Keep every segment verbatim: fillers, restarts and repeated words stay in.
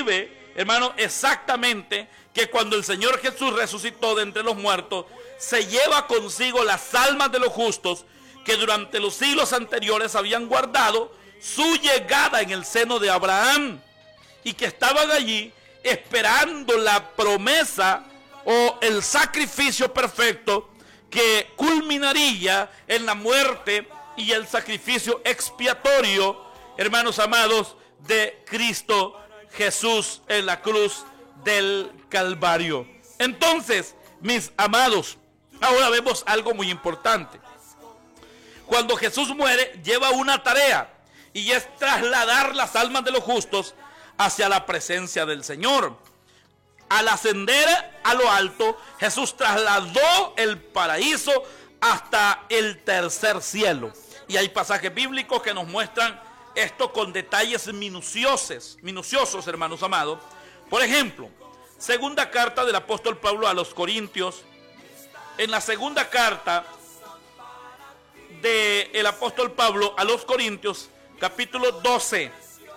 describe, hermano, exactamente que cuando el Señor Jesús resucitó de entre los muertos, se lleva consigo las almas de los justos que durante los siglos anteriores habían guardado su llegada en el seno de Abraham y que estaban allí esperando la promesa o el sacrificio perfecto que culminaría en la muerte y el sacrificio expiatorio, hermanos amados, de Cristo Jesús en la cruz del Calvario. Entonces, mis amados, ahora vemos algo muy importante. Cuando Jesús muere, lleva una tarea y es trasladar las almas de los justos hacia la presencia del Señor. Al ascender a lo alto, Jesús trasladó el paraíso hasta el tercer cielo. Y hay pasajes bíblicos que nos muestran esto con detalles minuciosos, minuciosos, hermanos amados. Por ejemplo, segunda carta del apóstol Pablo a los Corintios. En la segunda carta del apóstol Pablo a los Corintios, capítulo doce,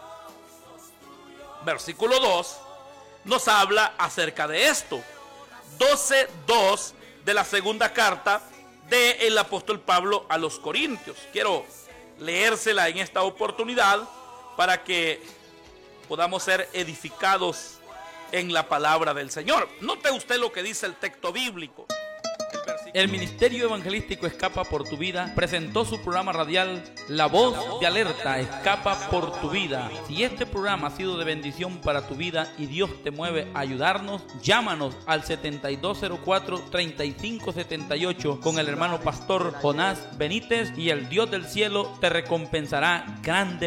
versículo dos, nos habla acerca de esto. doce dos de la segunda carta del apóstol Pablo a los Corintios. Quiero leérsela en esta oportunidad para que podamos ser edificados en la palabra del Señor. Note usted lo que dice el texto bíblico. El Ministerio Evangelístico Escapa por tu Vida presentó su programa radial La Voz de Alerta, Escapa por tu Vida. Si este programa ha sido de bendición para tu vida y Dios te mueve a ayudarnos, llámanos al setenta y dos cero cuatro, treinta y cinco setenta y ocho con el hermano pastor Jonás Benítez y el Dios del cielo te recompensará grandemente.